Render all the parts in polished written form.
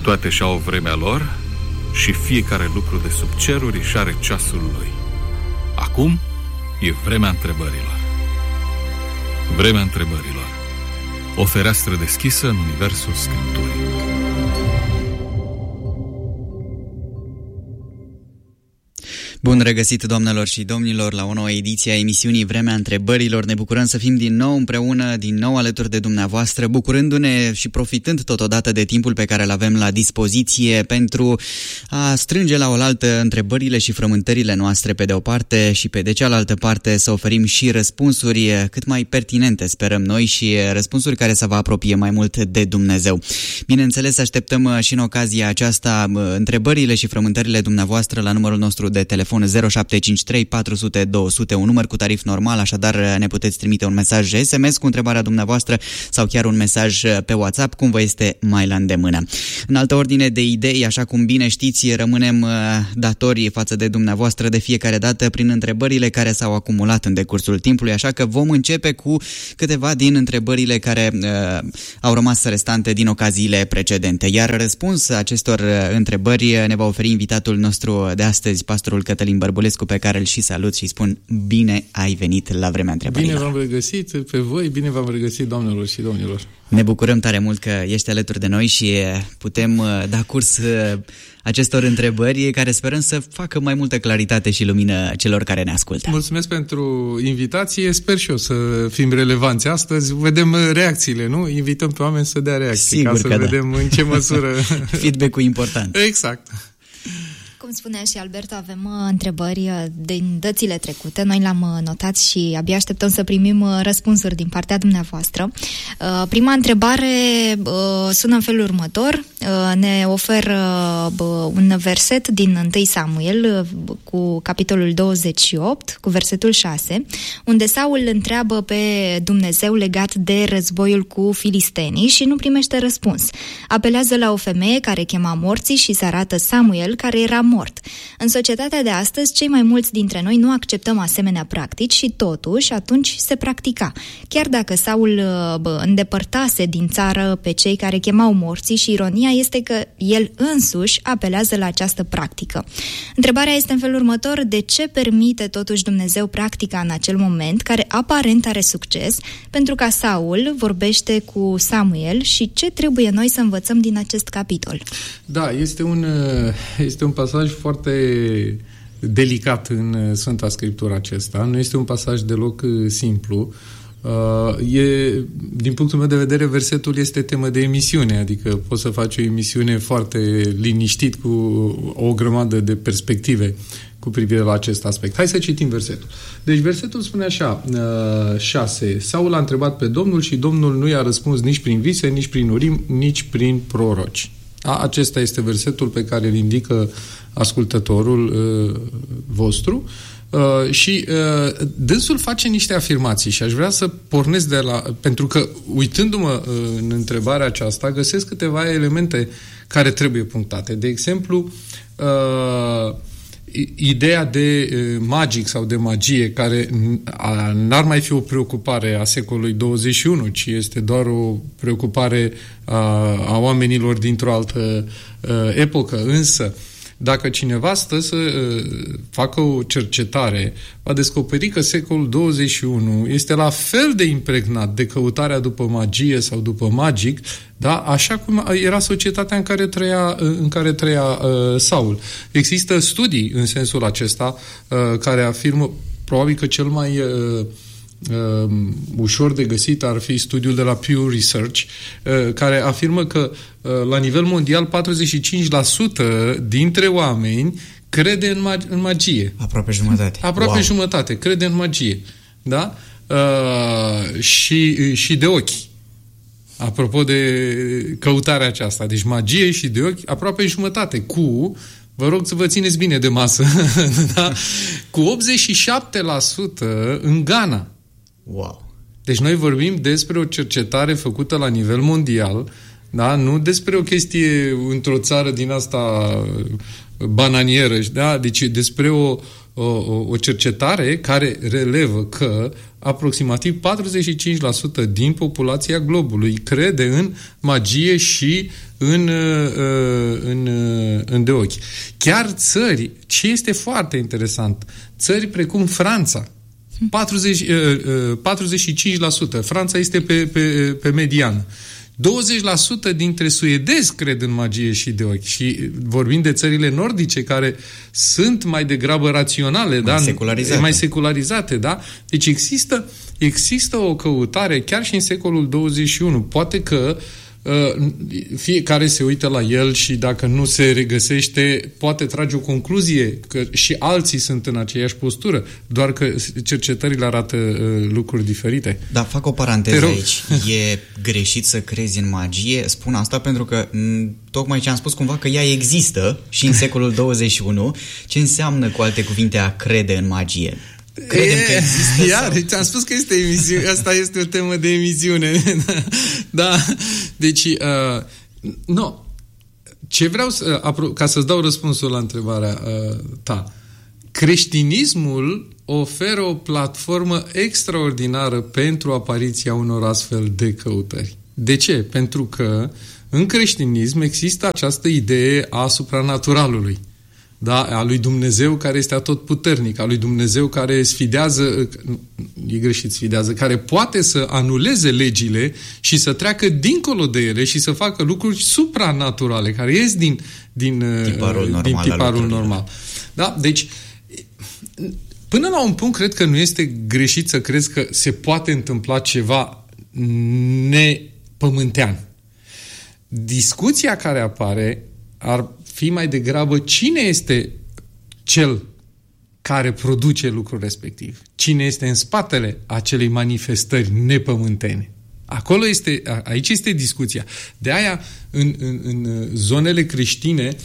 Toate și-au vremea lor și fiecare lucru de sub ceruri își are ceasul lui. Acum e vremea întrebărilor. Vremea întrebărilor. O fereastră deschisă în universul Scripturii. Bun regăsit, doamnelor și domnilor, la o nouă ediție a emisiunii Vremea Întrebărilor. Ne bucurăm să fim din nou împreună, din nou alături de dumneavoastră, bucurându-ne și profitând totodată de timpul pe care îl avem la dispoziție pentru a strânge la oaltă întrebările și frământările noastre pe de o parte și pe de cealaltă parte să oferim și răspunsuri cât mai pertinente, sperăm noi, și răspunsuri care să vă apropie mai mult de Dumnezeu. Bineînțeles, așteptăm și în ocazia aceasta întrebările și frământările dumneavoastră la numărul nostru de telefon 0753 400 200, un număr cu tarif normal, așadar ne puteți trimite un mesaj SMS cu întrebarea dumneavoastră sau chiar un mesaj pe WhatsApp, cum vă este mai la îndemână. În altă ordine de idei, așa cum bine știți, rămânem datori față de dumneavoastră de fiecare dată prin întrebările care s-au acumulat în decursul timpului, așa că vom începe cu câteva din întrebările care au rămas restante din ocaziile precedente. Iar răspuns acestor întrebări ne va oferi invitatul nostru de astăzi, pastorul Cătălin Bărbulescu, pe care îl și salut și spun bine ai venit la Vremea Întrebărilor. Bine v-am regăsit pe voi, bine v-am regăsit, doamnelor și domnilor. Ne bucurăm tare mult că ești alături de noi și putem da curs acestor întrebări care sperăm să facă mai multă claritate și lumină celor care ne ascultă. Mulțumesc pentru invitație, sper și eu să fim relevanți astăzi. Vedem reacțiile, nu? Invităm pe oameni să dea reacții. Sigur ca să vedem în ce măsură... Feedback-ul important. Exact. Cum spunea și Alberto, avem întrebări din dățile trecute. Noi le-am notat și abia așteptăm să primim răspunsuri din partea dumneavoastră. Prima întrebare sună în felul următor. Ne oferă un verset din 1 Samuel cu capitolul 28, cu versetul 6, unde Saul îl întreabă pe Dumnezeu legat de războiul cu filistenii și nu primește răspuns. Apelează la o femeie care chema morții și se arată Samuel, care era mort. În societatea de astăzi, cei mai mulți dintre noi nu acceptăm asemenea practici și totuși atunci se practica. Chiar dacă Saul îndepărtase din țară pe cei care chemau morții și ironia este că el însuși apelează la această practică. Întrebarea este în felul următor: de ce permite totuși Dumnezeu practica în acel moment, care aparent are succes, pentru ca Saul vorbește cu Samuel, și ce trebuie noi să învățăm din acest capitol? Da, este un pasaj foarte delicat în Sfânta Scriptură acesta. Nu este un pasaj deloc simplu. Din punctul meu de vedere, versetul este temă de emisiune, adică poți să faci o emisiune foarte liniștit cu o grămadă de perspective cu privire la acest aspect. Hai să citim versetul. Deci versetul spune așa, 6. Saul a întrebat pe Domnul și Domnul nu i-a răspuns nici prin vise, nici prin urim, nici prin proroci. Acesta este versetul pe care îl indică ascultătorul vostru și dânsul face niște afirmații și aș vrea să pornesc de la... Pentru că, uitându-mă în întrebarea aceasta, găsesc câteva elemente care trebuie punctate. De exemplu, ideea de magic sau de magie, care n-ar mai fi o preocupare a secolului 21, ci este doar o preocupare a oamenilor dintr-o altă epocă. Însă, dacă cineva stă să facă o cercetare, va descoperi că secolul 21 este la fel de impregnat de căutarea după magie sau după magic, da? Așa cum era societatea în care trăia Saul. Există studii în sensul acesta care afirmă, probabil că cel mai ușor de găsit ar fi studiul de la Pew Research, care afirmă că la nivel mondial 45% dintre oameni crede în magie. Aproape jumătate. Aproape jumătate crede în magie. Da? Și de ochi. Apropo de căutarea aceasta. Deci magie și de ochi, aproape jumătate. Vă rog să vă țineți bine de masă. Da? Cu 87% în Ghana. Wow! Deci noi vorbim despre o cercetare făcută la nivel mondial Da? Nu despre o chestie într-o țară din asta bananieră, da? Deci despre o cercetare care relevă că aproximativ 45% din populația globului crede în magie și în de ochi. Chiar țări, ce este foarte interesant, țări precum Franța, 45%, Franța este pe mediană. 20% dintre suedezi cred în magie și de ochi. Și vorbim de țările nordice care sunt mai degrabă raționale, mai secularizate, da? Deci există o căutare chiar și în secolul 21. Poate că fiecare se uită la el și dacă nu se regăsește, poate trage o concluzie că și alții sunt în aceeași postură, doar că cercetările arată lucruri diferite. Da, fac o paranteză aici. E greșit să crezi în magie? Spun asta pentru că tocmai ce am spus cumva că ea există și în secolul 21. Ce înseamnă, cu alte cuvinte, a crede în magie? Credem că există iar, ți-am spus că este emisiune, asta este o temă de emisiune. Da. Deci, nu. Ce vreau ca să-ți dau răspunsul la întrebarea ta. Creștinismul oferă o platformă extraordinară pentru apariția unor astfel de căutări. De ce? Pentru că în creștinism există această idee a supranaturalului. Da, a lui Dumnezeu care este atotputernic, a lui Dumnezeu care sfidează, e greșit sfidează, care poate să anuleze legile și să treacă dincolo de ele și să facă lucruri supranaturale, care ies din tiparul normal. Da? Deci, până la un punct, cred că nu este greșit să crezi că se poate întâmpla ceva nepământean. Discuția care apare ar fi mai degrabă cine este cel care produce lucrul respectiv. Cine este în spatele acelei manifestări nepământene. Aici este discuția. De aia, în zonele creștine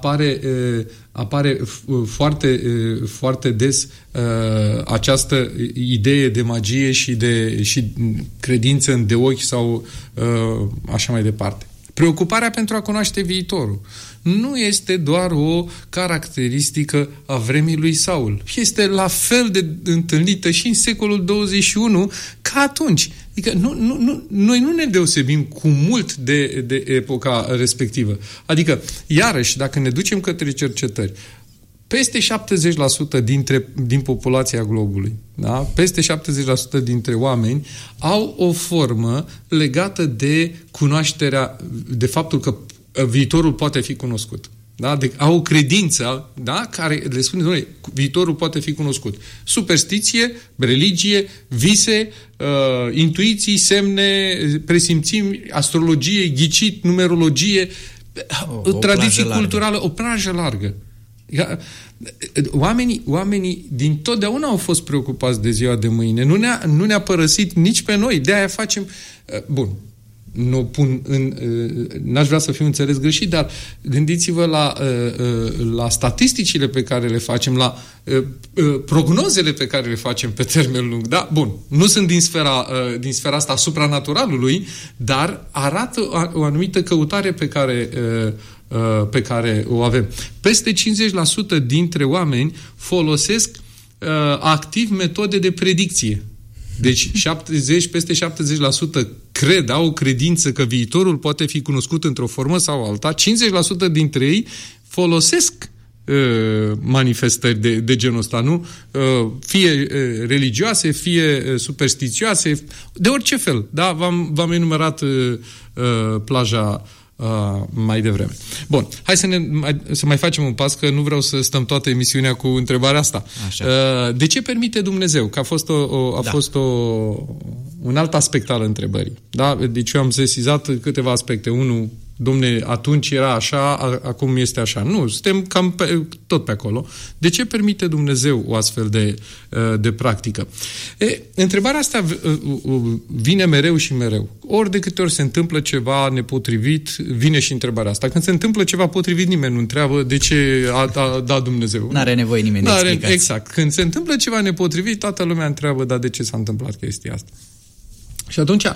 apare foarte, foarte des această idee de magie și credință în de ochi sau așa mai departe. Preocuparea pentru a cunoaște viitorul nu este doar o caracteristică a vremii lui Saul. Este la fel de întâlnită și în secolul 21 ca atunci. Adică noi nu ne deosebim cu mult de epoca respectivă. Adică, iarăși, dacă ne ducem către cercetări, peste 70% din populația globului, da? Peste 70% dintre oameni au o formă legată de cunoașterea, de faptul că viitorul poate fi cunoscut. Da? Au o credință, da? Care le spune, noi, viitorul poate fi cunoscut. Superstiție, religie, vise, intuiții, semne, presimțimi, astrologie, ghicit, numerologie, o tradiție culturală, o plajă largă. Oamenii dintotdeauna au fost preocupați de ziua de mâine. Nu ne-a părăsit nici pe noi. De-aia facem... Bun, n-aș vrea să fiu înțeles greșit, dar gândiți-vă la statisticile pe care le facem, la prognozele pe care le facem pe termen lung. Da? Bun, nu sunt din sfera asta supranaturalului, dar arată o anumită căutare pe care o avem. Peste 50% dintre oameni folosesc activ metode de predicție. Deci peste 70% au o credință că viitorul poate fi cunoscut într-o formă sau alta. 50% dintre ei folosesc manifestări de genul ăsta, nu? Fie religioase, fie superstițioase, de orice fel. Da? V-am enumerat plaja mai devreme. Bun, hai să mai facem un pas, că nu vreau să stăm toată emisiunea cu întrebarea asta. Așa. De ce permite Dumnezeu? Că a fost un alt aspect al întrebării. Da? Deci eu am sesizat câteva aspecte. Unul, Dom'le, atunci era așa, acum este așa. Nu, suntem cam tot pe acolo. De ce permite Dumnezeu o astfel de practică? Întrebarea asta vine mereu și mereu. Ori de câte ori se întâmplă ceva nepotrivit, vine și întrebarea asta. Când se întâmplă ceva potrivit, nimeni nu întreabă de ce a dat Dumnezeu. N-are nevoie nimeni de explicații. Exact. Când se întâmplă ceva nepotrivit, toată lumea întreabă, dar de ce s-a întâmplat chestia asta? Și atunci,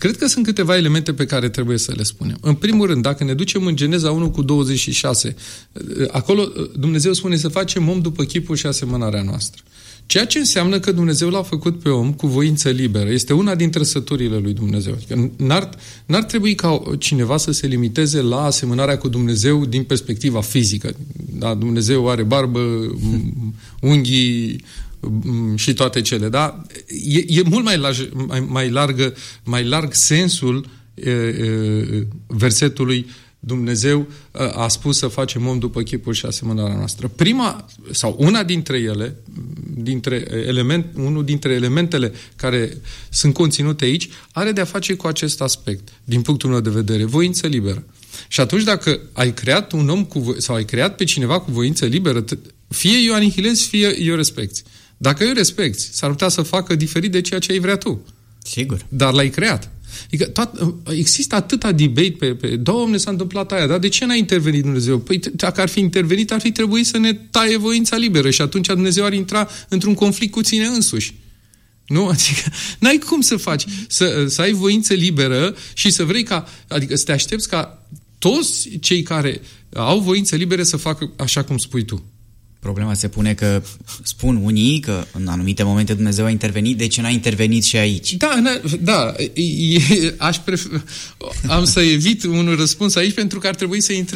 Cred că sunt câteva elemente pe care trebuie să le spunem. În primul rând, dacă ne ducem în Geneza 1:26, acolo Dumnezeu spune să facem om după chipul și asemănarea noastră. Ceea ce înseamnă că Dumnezeu l-a făcut pe om cu voință liberă. Este una dintre trăsăturile lui Dumnezeu. Adică n-ar trebui ca cineva să se limiteze la asemănarea cu Dumnezeu din perspectiva fizică. Da? Dumnezeu are barbă, unghii și toate cele. Da? E mult mai larg sensul versetului. Dumnezeu a spus să facem om după chipul și asemănarea noastră. Prima, sau una dintre ele, unul dintre elementele care sunt conținute aici, are de-a face cu acest aspect, din punctul meu de vedere, voință liberă. Și atunci dacă ai creat un om sau ai creat pe cineva cu voință liberă, fie eu anihilezi, fie eu respecti. Dacă eu respecti, s-ar putea să facă diferit de ceea ce ai vrea tu. Sigur. Dar l-ai creat. Adică există atâta debate pe Doamne, s-a întâmplat aia, dar de ce n-a intervenit Dumnezeu? Păi dacă ar fi intervenit, ar fi trebuit să ne taie voința liberă și atunci Dumnezeu ar intra într-un conflict cu tine însuși. Nu? Adică n-ai cum să faci, să ai voință liberă și să vrei adică să te aștepți ca toți cei care au voință liberă să facă așa cum spui tu. Problema se pune că spun unii că în anumite momente Dumnezeu a intervenit, de ce n-a intervenit și aici? Da, am să evit un răspuns aici pentru că ar trebui să intrăm